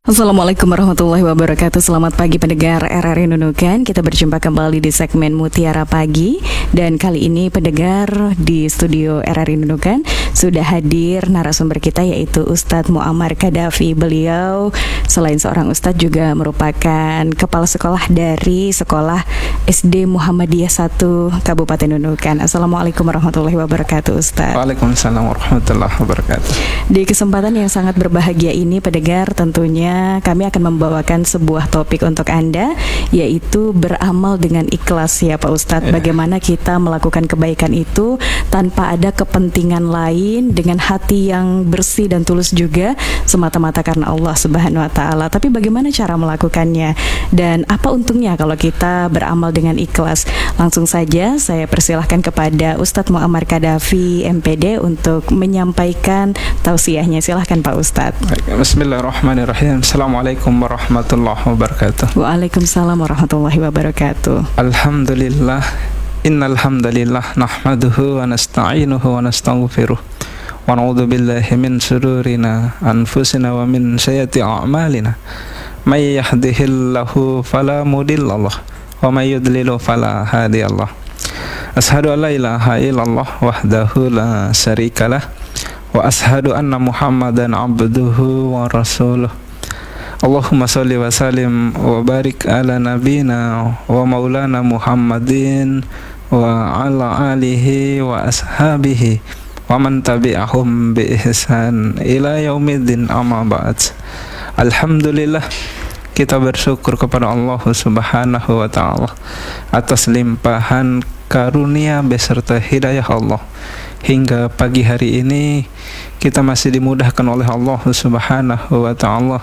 Assalamualaikum warahmatullahi wabarakatuh. Selamat pagi pendengar RRI Nunukan. Kita berjumpa kembali di segmen Mutiara Pagi. Dan kali ini pendengar di studio RRI Nunukan sudah hadir narasumber kita, yaitu Ustadz Muammar Qaddafi. Beliau selain seorang Ustadz juga merupakan kepala sekolah dari Sekolah SD Muhammadiyah 1 Kabupaten Nunukan. Assalamualaikum warahmatullahi wabarakatuh, Ustadz. Waalaikumsalam warahmatullahi wabarakatuh. Di kesempatan yang sangat berbahagia ini pendengar, tentunya kami akan membawakan sebuah topik untuk Anda, yaitu beramal dengan ikhlas, ya Pak Ustadz. Bagaimana kita melakukan kebaikan itu tanpa ada kepentingan lain, dengan hati yang bersih dan tulus juga, semata-mata karena Allah Subhanahu wa Ta'ala. Tapi bagaimana cara melakukannya dan apa untungnya kalau kita beramal dengan ikhlas? Langsung saja saya persilahkan kepada Ustadz Muammar Qaddafi MPD untuk menyampaikan tausiahnya. Silahkan Pak Ustadz. Bismillahirrahmanirrahim. Assalamualaikum warahmatullahi wabarakatuh. Waalaikumsalam warahmatullahi wabarakatuh. Alhamdulillah, innal hamdalillah nahmaduhu wa nasta'inuhu wa nastaghfiruh wa na'udzu billahi min shururina anfusina wa min sayyiati a'malina. May yahdihillahu fala mudhillalah wa may yudlil fala hadiyalah. Asyhadu an la ilaha illallah wahdahu la syarikalah wa asyhadu anna Muhammadan abduhu wa rasuluh. Allahumma sholli wa sallim wa barik ala nabina wa maulana Muhammadin wa ala alihi wa ashabihi wa man tabi'ahum bi ihsan ila yaumiddin, amma ba'd. Alhamdulillah, kita bersyukur kepada Allah Subhanahu wa Ta'ala atas limpahan karunia beserta hidayah Allah. Hingga pagi hari ini kita masih dimudahkan oleh Allah Subhanahu wa Ta'ala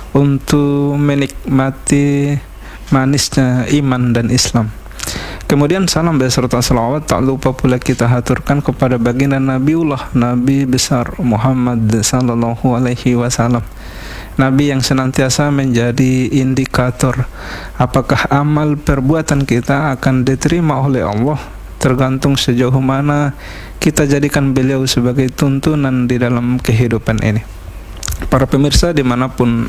untuk menikmati manisnya iman dan Islam. Kemudian salam beserta salawat tak lupa pula kita haturkan kepada baginda Nabiullah, Nabi besar Muhammad sallallahu alaihi wasallam. Nabi yang senantiasa menjadi indikator apakah amal perbuatan kita akan diterima oleh Allah, tergantung sejauh mana kita jadikan beliau sebagai tuntunan di dalam kehidupan ini. Para pemirsa dimanapun